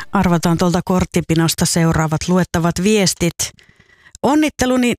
Arvataan tuolta korttipinosta seuraavat luettavat viestit. Onnitteluni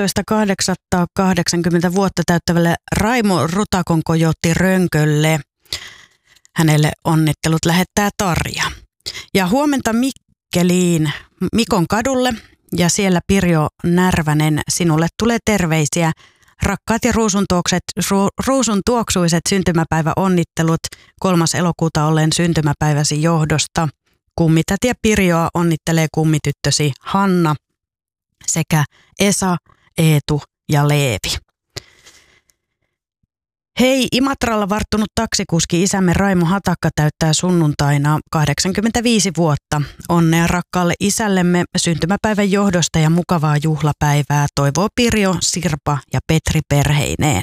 14.8.80 vuotta täyttävälle Raimo Rutakonkojotti Rönkölle. Hänelle onnittelut lähettää Tarja. Ja huomenta Mikkeliin Mikon kadulle ja siellä Pirjo Närvänen, sinulle tulee terveisiä. Rakkaat ja ruusun tuoksuiset syntymäpäiväonnittelut 3. elokuuta olleen syntymäpäiväsi johdosta. Kummitätiä Pirjoa onnittelee kummityttösi Hanna sekä Esa, Eetu ja Leevi. Hei, Imatralla varttunut taksikuski isämme Raimo Hatakka täyttää sunnuntaina 85 vuotta. Onnea rakkaalle isällemme syntymäpäivän johdosta ja mukavaa juhlapäivää toivoo Pirjo, Sirpa ja Petri perheineen.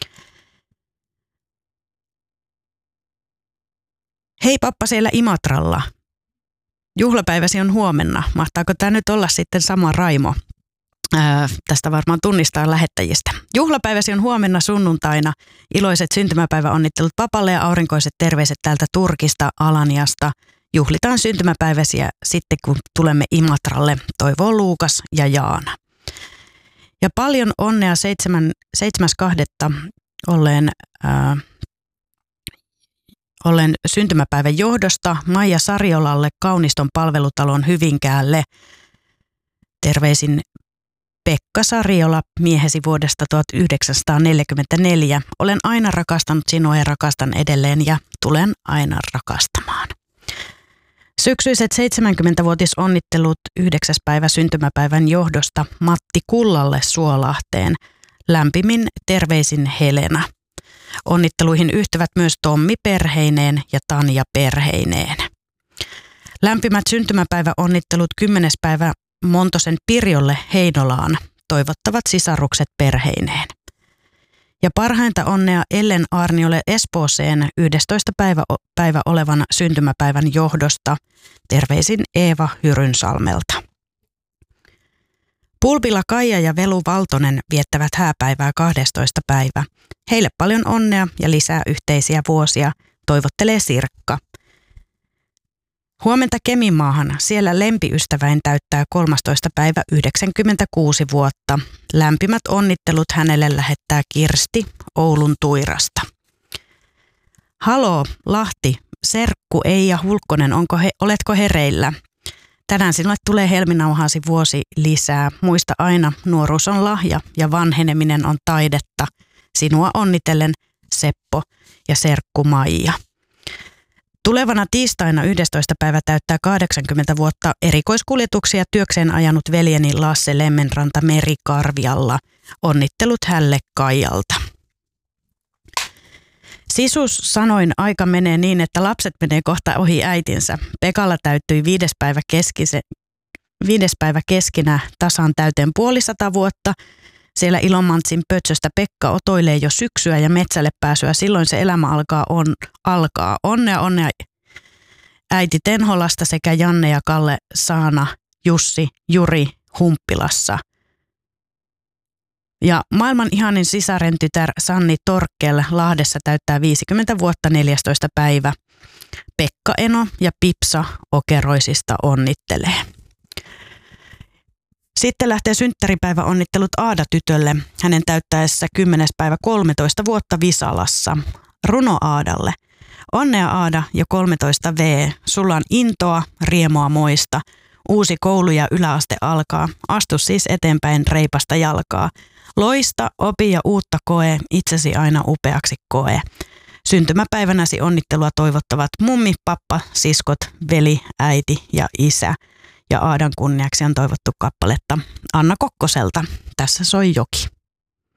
Hei pappa siellä Imatralla. Juhlapäiväsi on huomenna. Mahtaako tämä nyt olla sitten sama Raimo? Tästä varmaan tunnistaa lähettäjistä. Juhlapäiväsi on huomenna sunnuntaina. Iloiset syntymäpäiväonnittelut papalle ja aurinkoiset terveiset täältä Turkista, Alaniasta. Juhlitaan syntymäpäiväsiä sitten, kun tulemme Imatralle, toivoo Luukas ja Jaana. Ja paljon onnea 7.2. olleen syntymäpäivän johdosta Maija Sarjolalle Kauniston palvelutalon Hyvinkäälle. Terveisin Pekka Sarjola, miehesi vuodesta 1944. Olen aina rakastanut sinua ja rakastan edelleen ja tulen aina rakastamaan. Syksyiset 70-vuotisonnittelut 9. päivä syntymäpäivän johdosta Matti Kullalle Suolahteen. Lämpimin terveisin Helena. Onnitteluihin yhtyvät myös Tommi perheineen ja Tanja perheineen. Lämpimät syntymäpäiväonnittelut 10. päivä Montosen Pirjolle Heinolaan, toivottavat sisarukset perheineen. Ja parhainta onnea Ellen Arniolle Espooseen 11. päivä olevan syntymäpäivän johdosta, terveisin Eeva Hyrynsalmelta. Pulpila Kaija ja Velu Valtonen viettävät hääpäivää 12. päivä. Heille paljon onnea ja lisää yhteisiä vuosia, toivottelee Sirkka. Huomenta Keminmaahan, siellä lempiystäväin täyttää 13. päivä 96 vuotta. Lämpimät onnittelut hänelle lähettää Kirsti Oulun Tuirasta. Haloo, Lahti, serkku Eija Hulkkonen, oletko hereillä? Tänään sinulle tulee helminauhaasi vuosi lisää. Muista aina, nuoruus on lahja ja vanheneminen on taidetta. Sinua onnitellen Seppo ja serkku Maija. Tulevana tiistaina 11. päivä täyttää 80 vuotta erikoiskuljetuksia työkseen ajanut veljeni Lasse Lemmenranta Merikarvialla. Onnittelut hälle Kaijalta. Sisus sanoin, aika menee niin, että lapset menee kohta ohi äitinsä. Pekalla täyttyi 5. päivä keskinä tasan täyteen 500 vuotta. Siellä Ilomantsin Pötsöstä Pekka otoilee jo syksyä ja metsälle pääsyä. Silloin se elämä alkaa. Onnea äiti Tenholasta sekä Janne ja Kalle Saana, Jussi, Juri Humppilassa. Ja maailman ihanin sisaren tytär Sanni Torkkel Lahdessa täyttää 50 vuotta 14. päivä. Pekka Eno ja Pipsa Okeroisista onnittelee. Sitten lähtee synttäripäiväonnittelut Aada-tytölle, hänen täyttäessä 10. päivä 13 vuotta Visalassa. Runo Aadalle. Onnea Aada ja 13V, sulla on intoa, riemua moista. Uusi koulu ja yläaste alkaa, astu siis eteenpäin reipasta jalkaa. Loista, opi ja uutta koe, itsesi aina upeaksi koe. Syntymäpäivänäsi onnittelua toivottavat mummi, pappa, siskot, veli, äiti ja isä. Ja Aadan kunniaksi on toivottu kappaletta Anna Kokkoselta. Tässä soi joki.